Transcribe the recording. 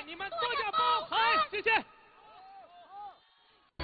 你们跺脚步，好，谢谢。